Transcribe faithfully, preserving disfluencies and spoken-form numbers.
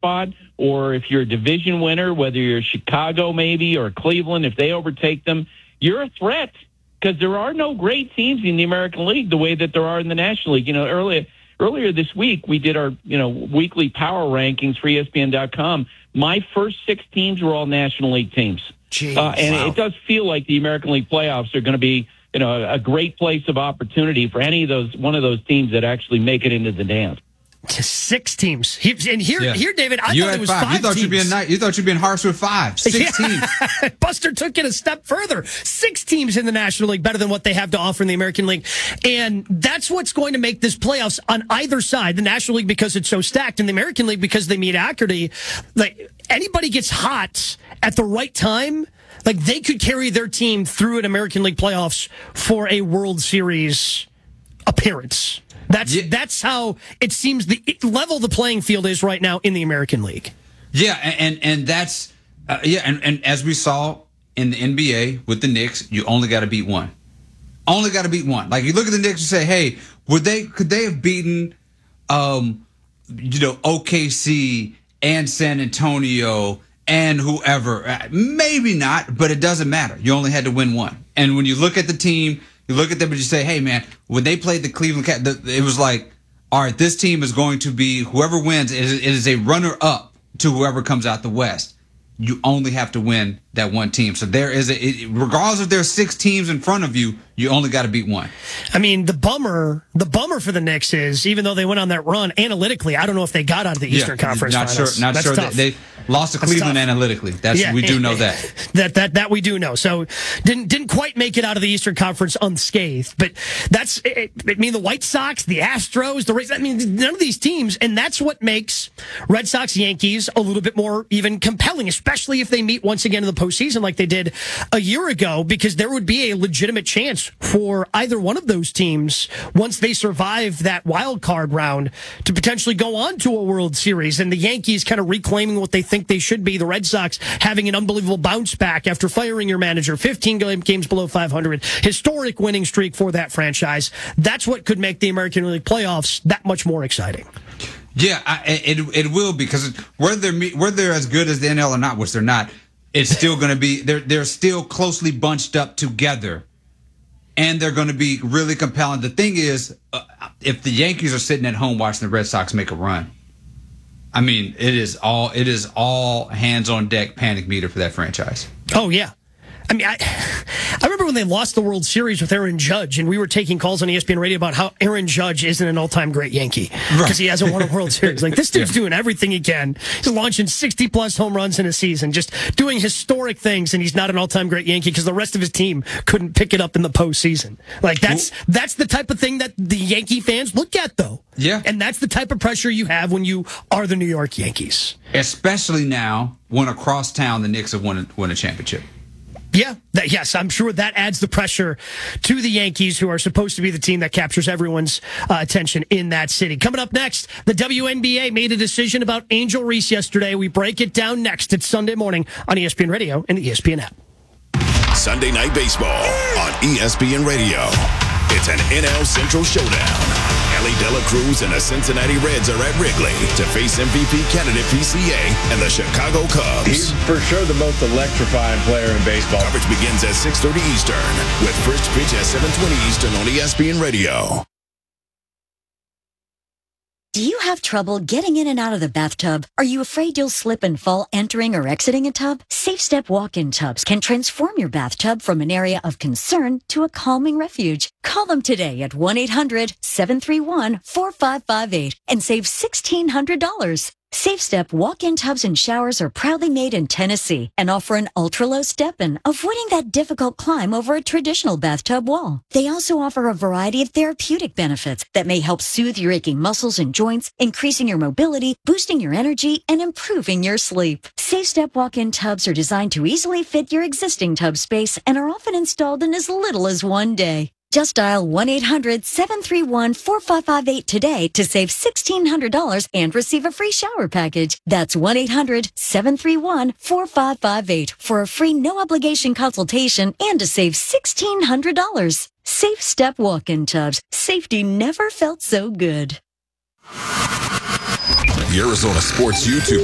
spot, or if you're a division winner, whether you're Chicago maybe or Cleveland, if they overtake them, you're a threat because there are no great teams in the American League the way that there are in the National League. You know, earlier earlier this week we did our you know weekly power rankings for E S P N dot com. My first six teams were all National League teams, Jeez, uh, and wow. it does feel like the American League playoffs are going to be you know a great place of opportunity for any of those one of those teams that actually make it into the dance. To six teams. He, and here, Yeah. here, David, I you thought had it was five. five You thought teams. you'd be nice. You thought you'd be harsh with five. Six Yeah. teams. Buster took it a step further. Six teams in the National League, better than what they have to offer in the American League. And that's what's going to make this playoffs on either side. The National League because it's so stacked, and the American League because they meet accurately. Like, anybody gets hot at the right time, like they could carry their team through an American League playoffs for a World Series appearance. That's Yeah. that's how it seems the level the playing field is right now in the American League. Yeah, and and, and that's uh, yeah, and, and as we saw in the N B A with the Knicks, you only got to beat one. Only got to beat one. Like you look at the Knicks and say, "Hey, would they could they have beaten, um, you know, O K C and San Antonio and whoever? Uh, maybe not, but it doesn't matter. You only had to win one. And when you look at the team, you look at them and you say, hey, man, when they played the Cleveland Cavaliers, it was like, all right, this team is going to be, whoever wins, it is, it is a runner-up to whoever comes out the West. You only have to win that one team. So there is a, it, regardless if there's six teams in front of you, you only got to beat one. I mean, the bummer, the bummer for the Knicks is, even though they went on that run analytically, I don't know if they got out of the Eastern yeah, Conference not Finals. Sure, not That's sure tough. that they lost to That's Cleveland tough. analytically. That's Yeah, we do and- know that. That that that we do know. So didn't didn't quite make it out of the Eastern Conference unscathed. But that's I mean the White Sox, the Astros, the Rays. I mean none of these teams, and that's what makes Red Sox Yankees a little bit more even compelling, especially if they meet once again in the postseason like they did a year ago, because there would be a legitimate chance for either one of those teams once they survive that wild card round to potentially go on to a World Series, and the Yankees kind of reclaiming what they think they should be. The Red Sox having an unbelievable bounce back after firing your manager, fifteen games below five hundred, historic winning streak for that franchise. That's what could make the American League playoffs that much more exciting. Yeah, I, it it will, because whether they're me- whether they're as good as the N L or not, which they're not, it's still going to be they're they're still closely bunched up together, and they're going to be really compelling. The thing is, uh, if the Yankees are sitting at home watching the Red Sox make a run, I mean, it is all it is all hands on deck panic meter for that franchise. Oh yeah. I mean, I, I remember when they lost the World Series with Aaron Judge, and we were taking calls on E S P N Radio about how Aaron Judge isn't an all-time great Yankee because right. he hasn't won a World Series. Like, this dude's yeah. doing everything he can. He's launching sixty-plus home runs in a season, just doing historic things, and he's not an all-time great Yankee because the rest of his team couldn't pick it up in the postseason. Like, that's well, that's the type of thing that the Yankee fans look at, though. Yeah. And that's the type of pressure you have when you are the New York Yankees. Especially now when across town the Knicks have won a, won a championship. Yeah, that, yes, I'm sure that adds the pressure to the Yankees, who are supposed to be the team that captures everyone's uh, attention in that city. Coming up next, the W N B A made a decision about Angel Reese yesterday. We break it down next. It's Sunday morning on E S P N Radio and the E S P N app. Sunday Night Baseball on E S P N Radio. It's an N L Central showdown. Ellie De La Cruz and the Cincinnati Reds are at Wrigley to face M V P candidate P C A and the Chicago Cubs. He's for sure the most electrifying player in baseball. Coverage begins at six thirty Eastern with first pitch at seven twenty Eastern on E S P N Radio. Do you have trouble getting in and out of the bathtub? Are you afraid you'll slip and fall entering or exiting a tub? Safe Step walk-in tubs can transform your bathtub from an area of concern to a calming refuge. Call them today at one eight hundred seven three one four five five eight and save sixteen hundred dollars. Safe Step walk-in tubs and showers are proudly made in Tennessee and offer an ultra-low step-in, avoiding that difficult climb over a traditional bathtub wall. They also offer a variety of therapeutic benefits that may help soothe your aching muscles and joints, increasing your mobility, boosting your energy, and improving your sleep. Safe Step walk-in tubs are designed to easily fit your existing tub space and are often installed in as little as one day. Just dial one eight hundred seven three one four five five eight today to save sixteen hundred dollars and receive a free shower package. That's one eight hundred seven three one four five five eight for a free no-obligation consultation and to save sixteen hundred dollars. Safe Step walk-in tubs. Safety never felt so good. The Arizona Sports YouTube